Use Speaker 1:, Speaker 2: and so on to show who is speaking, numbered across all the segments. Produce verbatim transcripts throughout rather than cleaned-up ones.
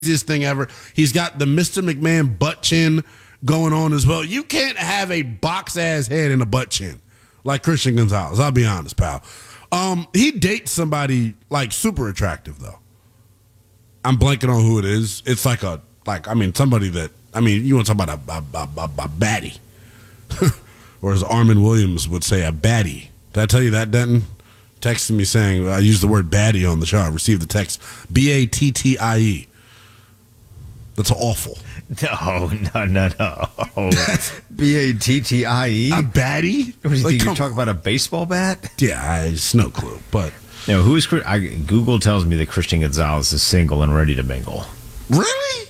Speaker 1: craziest thing ever. He's got the Mister McMahon butt chin going on as well. You can't have a box-ass head and a butt chin like Christian Gonzalez. I'll be honest, pal. Um, he dates somebody, like, super attractive, though. I'm blanking on who it is. It's like a, like, I mean, somebody that, I mean, you want to talk about a, a, a, a baddie. Or as Armin Williams would say, a baddie. Did I tell you that, Denton? Texting me saying, I used the word baddie on the show. I received the text, B A T T I E. That's awful.
Speaker 2: No, no, no, no.
Speaker 3: B A T T I E?
Speaker 1: A baddie?
Speaker 3: What do you
Speaker 1: Like,
Speaker 3: think, you're
Speaker 1: come-
Speaker 3: talking about a baseball bat?
Speaker 1: Yeah, I it's no clue. But
Speaker 2: No, who is Chris- I, Google tells me that Christian Gonzalez is single and ready to mingle.
Speaker 1: really?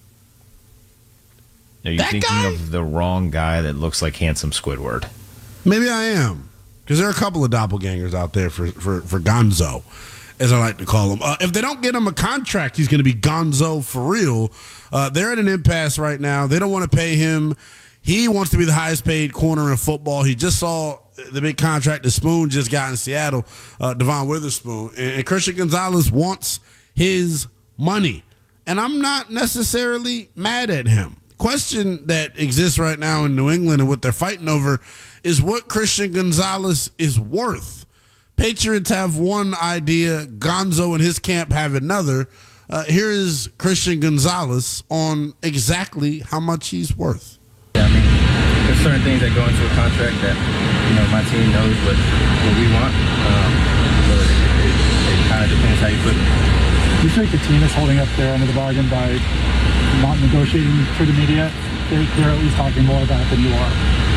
Speaker 2: Are you
Speaker 1: That
Speaker 2: thinking
Speaker 1: guy?
Speaker 2: of the wrong guy that looks like handsome Squidward?
Speaker 1: Maybe I am. Because there are a couple of doppelgangers out there for, for, for Gonzo, as I like to call him. Uh, if they don't get him a contract, he's going to be Gonzo for real. Uh, they're at an impasse right now. They don't want to pay him. He wants to be the highest paid corner in football. He just saw the big contract that Spoon just got in Seattle, uh, Devon Witherspoon. And, and Christian Gonzalez wants his money. And I'm not necessarily mad at him. Question that exists right now in New England and what they're fighting over is what Christian Gonzalez is worth. Patriots have one idea, Gonzo and his camp have another. Uh, here is Christian Gonzalez on exactly how much he's worth.
Speaker 4: Yeah, I mean, there's certain things that go into a contract that, you know, my team knows what, what we want. Um, so it, it, it kind of depends how you put it.
Speaker 5: You think the team is holding up their end of the bargain by not negotiating for the media? They're, they're at least talking more about it than you are.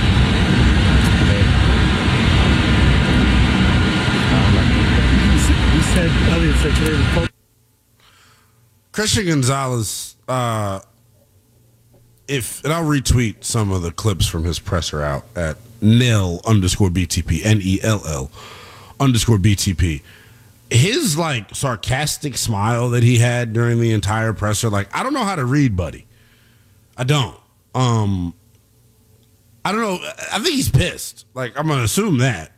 Speaker 5: You said, Elliot said today the
Speaker 1: Christian Gonzalez, uh, if and I'll retweet some of the clips from his presser out at nil underscore B T P, N E L L underscore B T P. His like sarcastic smile that he had during the entire presser, like, I don't know how to read, buddy. I don't. Um, I don't know. I think he's pissed. Like, I'm gonna assume that.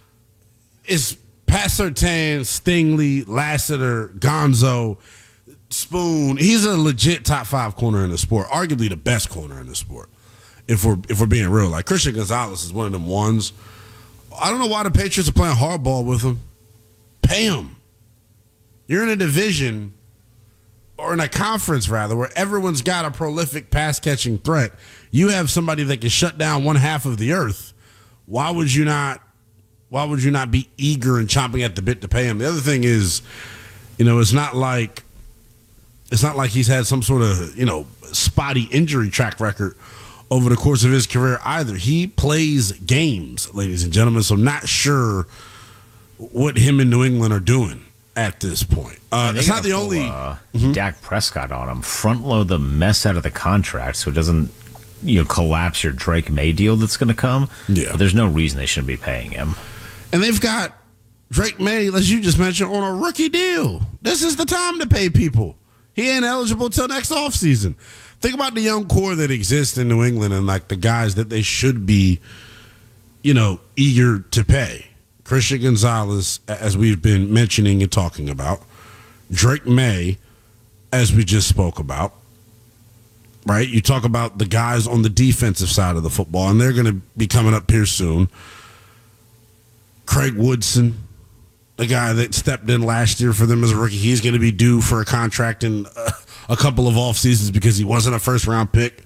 Speaker 1: It's Pat Surtain, Stingley, Lassiter, Gonzo, Spoon. He's a legit top five corner in the sport, arguably the best corner in the sport. If we're if we're being real, like Christian Gonzalez is one of them ones. I don't know why the Patriots are playing hardball with him. Pay him. You're in a division, or in a conference rather, where everyone's got a prolific pass catching threat. You have somebody that can shut down one half of the earth. Why would you not? Why would you not be eager and chomping at the bit to pay him? The other thing is, you know, it's not like it's not like he's had some sort of, you know, spotty injury track record over the course of his career either. He plays games, ladies and gentlemen, so not sure what him and New England are doing at this point. Uh,
Speaker 2: They
Speaker 1: it's not
Speaker 2: gotta
Speaker 1: the
Speaker 2: pull,
Speaker 1: only.
Speaker 2: uh, Dak Prescott on him. Front load the mess out of the contract so it doesn't, you know, collapse your Drake May deal that's going to come.
Speaker 1: Yeah.
Speaker 2: But there's no reason they shouldn't be paying him.
Speaker 1: And they've got Drake May, as you just mentioned, on a rookie deal. This is the time to pay people. He ain't eligible till next offseason. Think about the young core that exists in New England and like the guys that they should be, you know, eager to pay. Christian Gonzalez, as we've been mentioning and talking about. Drake May, as we just spoke about. Right? You talk about the guys on the defensive side of the football, and they're going to be coming up here soon. Craig Woodson, the guy that stepped in last year for them as a rookie, he's going to be due for a contract in uh, a couple of off seasons because he wasn't a first round pick.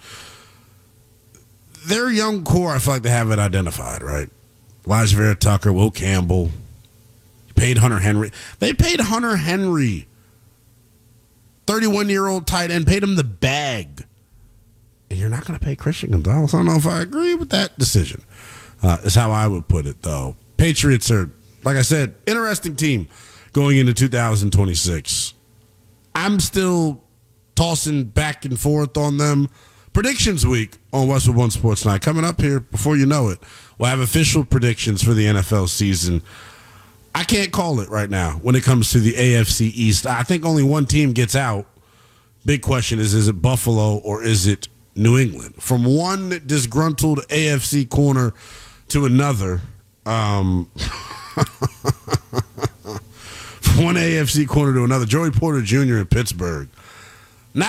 Speaker 1: Their young core, I feel like they have it identified, right? Elijah Vera Tucker, Will Campbell, paid Hunter Henry. They paid Hunter Henry, thirty-one-year-old tight end, paid him the bag. And you're not going to pay Christian Gonzalez? I don't know if I agree with that decision. Uh, is how I would put it, though. Patriots are, like I said, interesting team going into two thousand twenty-six. I'm still tossing back and forth on them. Predictions week on Westwood One Sports Night. Coming up here before you know it, we'll have official predictions for the N F L season. I can't call it right now when it comes to the A F C East. I think only one team gets out. Big question is, is it Buffalo or is it New England? From one disgruntled A F C corner to another, um, from one A F C corner to another, Joey Porter Junior in Pittsburgh